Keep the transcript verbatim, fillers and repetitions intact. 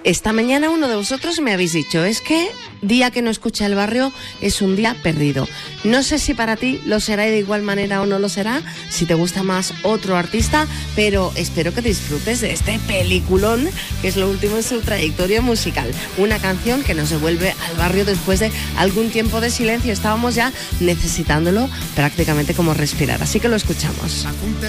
Esta mañana uno de vosotros me habéis dicho, es que día que no escucha el barrio es un día perdido. No sé si para ti lo será de igual manera o no lo será, si te gusta más otro artista, pero espero que disfrutes de este peliculón que es lo último en su trayectoria musical. Una canción que nos devuelve al barrio después de algún tiempo de silencio. Estábamos ya necesitándolo prácticamente como respirar, así que lo escuchamos.